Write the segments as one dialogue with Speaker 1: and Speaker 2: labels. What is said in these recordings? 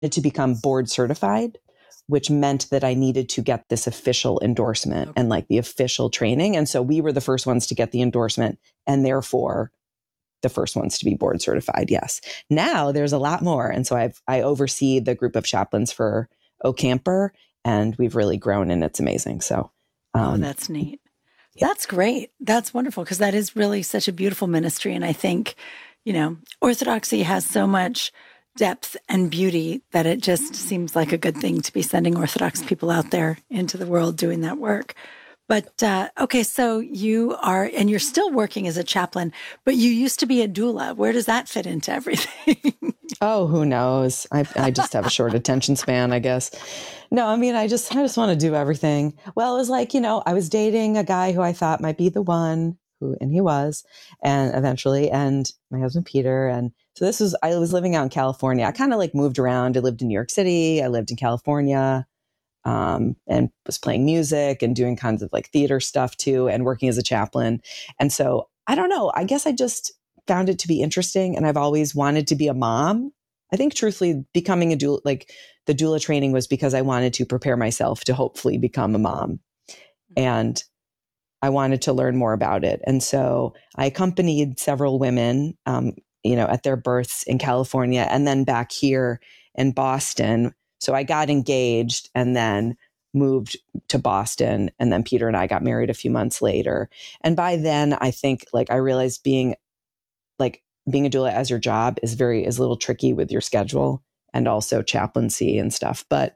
Speaker 1: to become board certified, which meant that I needed to get this official endorsement and like the official training. And so we were the first ones to get the endorsement and therefore the first ones to be board certified. Yes. Now there's a lot more. And so I oversee the group of chaplains for Ocamper, and we've really grown and it's amazing. So,
Speaker 2: that's neat. Yeah. That's great. That's wonderful. Cause that is really such a beautiful ministry. And I think, Orthodoxy has so much depth and beauty that it just seems like a good thing to be sending Orthodox people out there into the world doing that work. But, okay, so you are, and you're still working as a chaplain, but you used to be a doula. Where does that fit into everything?
Speaker 1: Oh, who knows? I just have a short attention span, I guess. No, I mean, I just want to do everything. Well, it was like, I was dating a guy who I thought might be the one, and he was, and eventually, and my husband, Peter. And so I was living out in California. I kind of like moved around. I lived in New York City. I lived in California, and was playing music and doing kinds of like theater stuff too, and working as a chaplain. And so I don't know, I guess I just found it to be interesting. And I've always wanted to be a mom. I think truthfully becoming a doula, like the doula training was because I wanted to prepare myself to hopefully become a mom. And I wanted to learn more about it. And so I accompanied several women, at their births in California and then back here in Boston. So I got engaged and then moved to Boston. And then Peter and I got married a few months later. And by then, I think I realized being a doula as your job is a little tricky with your schedule and also chaplaincy and stuff. But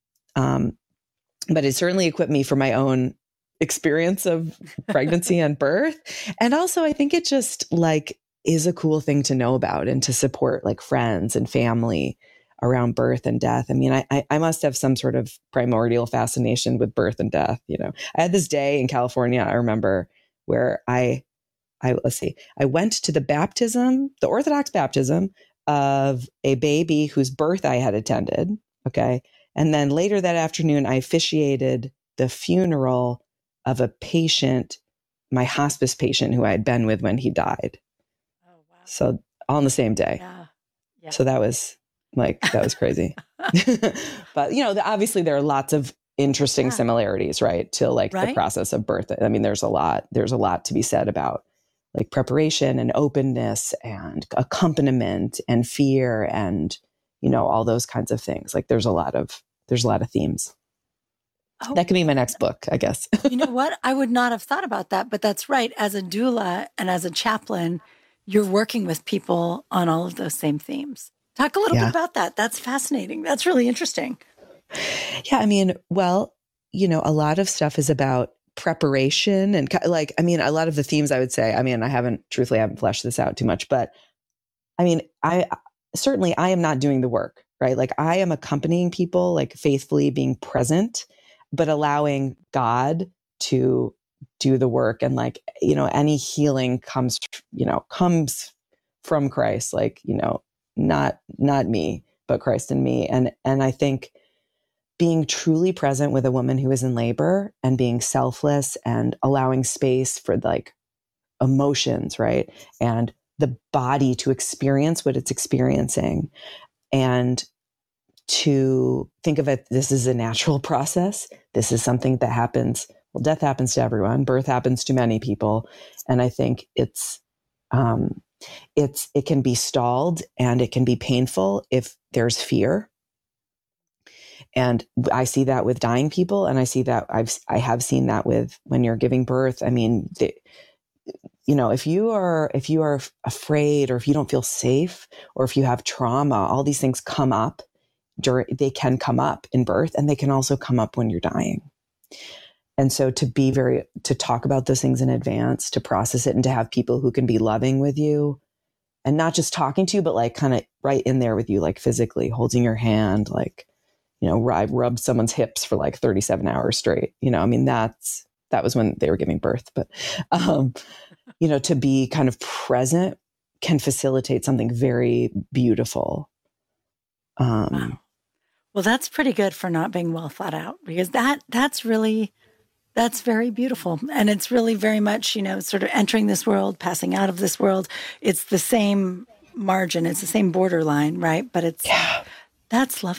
Speaker 1: it certainly equipped me for my own experience of pregnancy and birth. And also I think it just is a cool thing to know about and to support friends and family around birth and death. I mean, I must have some sort of primordial fascination with birth and death. I had this day in California, I remember, where I went to the Orthodox baptism of a baby whose birth I had attended. Okay. And then later that afternoon, I officiated the funeral of a patient, my hospice patient who I had been with when he died. Oh, wow. So all on the same day. Yeah. Yeah. So that was crazy. But, obviously there are lots of interesting similarities, right? To the process of birth. I mean, there's a lot to be said about preparation and openness and accompaniment and fear and, all those kinds of things. There's a lot of themes. Oh, that could be my next book, I guess.
Speaker 2: You know what? I would not have thought about that, but that's right. As a doula and as a chaplain, you're working with people on all of those same themes. Talk a little bit about that. That's fascinating. That's really interesting.
Speaker 1: Yeah. I mean, well, a lot of stuff is about preparation and a lot of the themes I would say, I haven't fleshed this out too much, but I mean, I am not doing the work, right? I am accompanying people, faithfully being present, but allowing God to do the work. And any healing comes from Christ, not me, but Christ in me. And I think being truly present with a woman who is in labor and being selfless and allowing space for emotions, right? And the body to experience what it's experiencing and to think of it, this is a natural process. This is something that happens. Well, death happens to everyone. Birth happens to many people. And I think it can be stalled and it can be painful if there's fear. And I see that with dying people. And I see that I have seen that with when you're giving birth. I mean, if you are afraid or if you don't feel safe or if you have trauma, all these things come up they can come up in birth and they can also come up when you're dying. And so to talk about those things in advance, to process it and to have people who can be loving with you and not just talking to you, but kind of right in there with you, physically holding your hand, I rubbed someone's hips for 37 hours straight. That was when they were giving birth. But, to be kind of present can facilitate something very beautiful.
Speaker 2: Wow. Well, that's pretty good for not being well thought out because that's very beautiful. And it's really very much, sort of entering this world, passing out of this world. It's the same margin. It's the same borderline, right? But That's lovely.